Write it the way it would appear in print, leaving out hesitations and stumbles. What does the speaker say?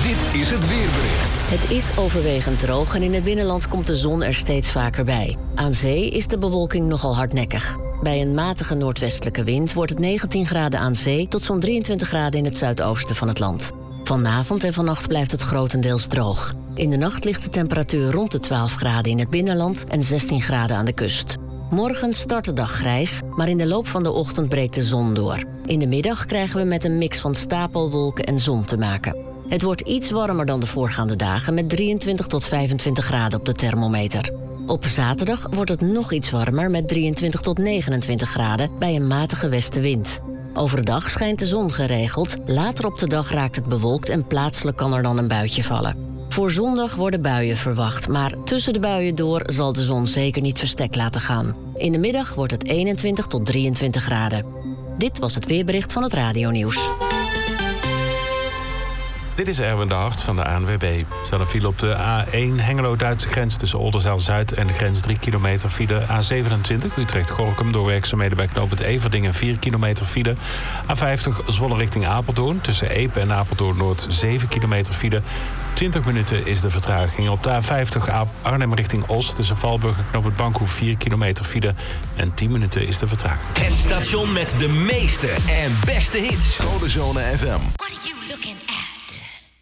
Dit is het weerbericht. Het is overwegend droog en in het binnenland komt de zon er steeds vaker bij. Aan zee is de bewolking nogal hardnekkig. Bij een matige noordwestelijke wind wordt het 19 graden aan zee tot zo'n 23 graden in het zuidoosten van het land. Vanavond en vannacht blijft het grotendeels droog. In de nacht ligt de temperatuur rond de 12 graden in het binnenland en 16 graden aan de kust. Morgen start de dag grijs, maar in de loop van de ochtend breekt de zon door. In de middag krijgen we met een mix van stapelwolken en zon te maken. Het wordt iets warmer dan de voorgaande dagen met 23 tot 25 graden op de thermometer. Op zaterdag wordt het nog iets warmer met 23 tot 29 graden bij een matige westenwind. Overdag schijnt de zon geregeld, later op de dag raakt het bewolkt en plaatselijk kan er dan een buitje vallen. Voor zondag worden buien verwacht, maar tussen de buien door zal de zon zeker niet verstek laten gaan. In de middag wordt het 21 tot 23 graden. Dit was het weerbericht van het Radio-nieuws. Dit is Erwin de Hart van de ANWB. Er staat een file op de A1 Hengelo-Duitse grens tussen Oldenzaal-Zuid en de grens 3 kilometer file. A27 Utrecht-Gorkum door werkzaamheden bij knooppunt Everdingen 4 kilometer file. A50 Zwolle richting Apeldoorn tussen Epe en Apeldoorn-Noord 7 kilometer file. 20 minuten is de vertraging. Op de A50 Arnhem richting Os tussen Valburg en knooppunt Bankhoef 4 kilometer file. En 10 minuten is de vertraging. Het station met de meeste en beste hits. Codezone FM. What are you looking at?